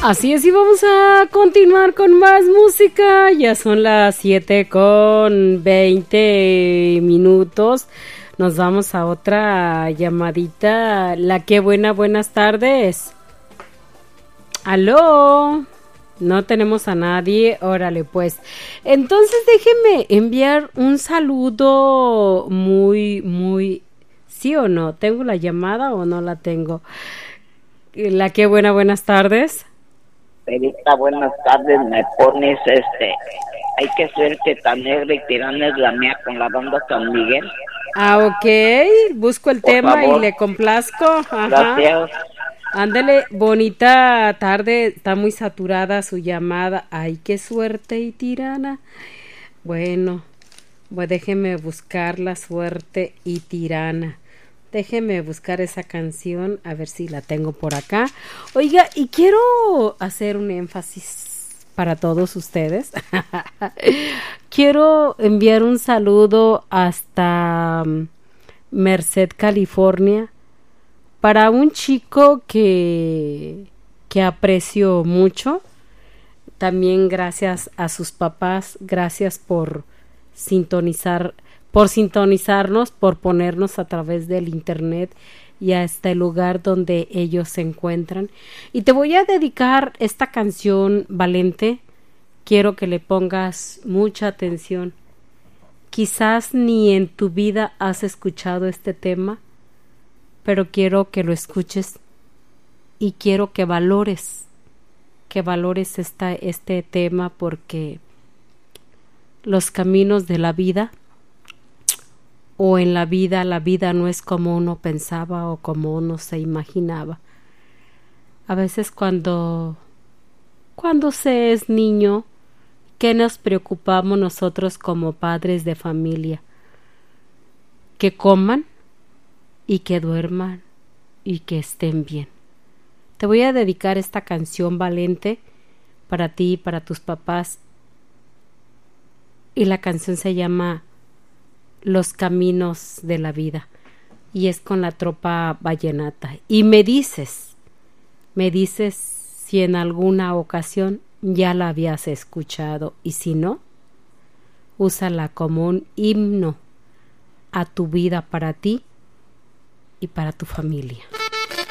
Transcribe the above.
Así es, y vamos a continuar con más música. Ya son las 7:20. Nos vamos a otra llamadita. La que buena, buenas tardes. ¿Aló? No tenemos a nadie. Órale, pues. Entonces déjeme enviar un saludo muy... ¿Sí o no? ¿Tengo la llamada o no la tengo? La que buena, buenas tardes. Perita, buenas tardes, me pones hay que suerte tan negra y tirana es la mía con la banda San Miguel. Ok, busco el Por tema favor. y le complazco. Ajá. Gracias. Ándale, bonita tarde, está muy saturada su llamada. Ay, qué suerte y tirana. Bueno, pues déjeme buscar la suerte y tirana. Déjeme buscar esa canción, a ver si la tengo por acá. Oiga, y quiero hacer un énfasis para todos ustedes. Quiero enviar un saludo hasta Merced, California, para un chico que aprecio mucho. También gracias a sus papás, gracias por sintonizarnos, por ponernos a través del internet y hasta el lugar donde ellos se encuentran. Y te voy a dedicar esta canción, Valente. Quiero que le pongas mucha atención. Quizás ni en tu vida has escuchado este tema, pero quiero que lo escuches y quiero que valores este tema, porque los caminos de la vida o en la vida no es como uno pensaba o como uno se imaginaba. A veces cuando se es niño, ¿qué nos preocupamos nosotros como padres de familia? Que coman y que duerman y que estén bien. Te voy a dedicar esta canción, Valente, para ti y para tus papás. Y la canción se llama Los Caminos de la Vida y es con la Tropa Vallenata. Y me dices si en alguna ocasión ya la habías escuchado, y si no, úsala como un himno a tu vida, para ti y para tu familia.